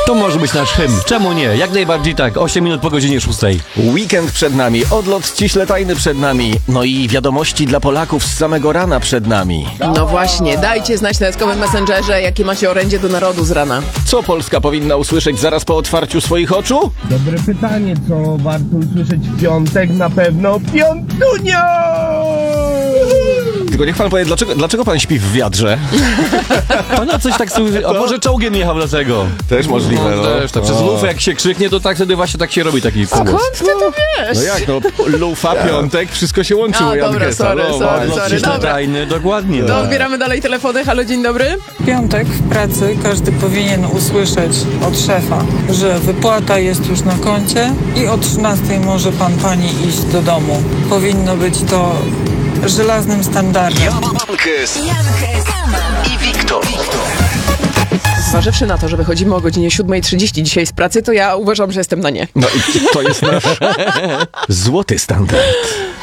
To może być nasz hymn. Czemu nie? Jak najbardziej tak. 8 minut po godzinie 6. Weekend przed nami, odlot ściśle tajny przed nami. No i wiadomości dla Polaków z samego rana przed nami. No właśnie, dajcie znać na etkowym Messengerze, jakie macie orędzie do narodu z rana. Co Polska powinna usłyszeć zaraz po otwarciu swoich oczu? Dobre pytanie, co warto usłyszeć w piątek? Na pewno piątunio! Tylko niech pan powie, dlaczego pan śpi w wiadrze? Pana coś tak słyszy. A może czołgiem jechał dlatego? Też możliwe, no. Też, to przez lufę jak się krzyknie, to tak wtedy właśnie tak się robi taki kółek. Skąd ty to wiesz? No jak, no lufa, piątek, wszystko się łączy, A, mój dobra, Angesa. sorry, No, sorry, no, sorry. Ściśle Dobra. tajny, dokładnie. To odbieramy dalej telefony. Halo, dzień dobry. W piątek w pracy każdy powinien usłyszeć od szefa, że wypłata jest już na koncie i o 13 może pan, pani iść do domu. Powinno być to żelaznym standardem. i Wiktor. Zważywszy na to, że wychodzimy o godzinie 7:30 dzisiaj z pracy, to ja uważam, że jestem na nie. No i to jest nasz złoty standard.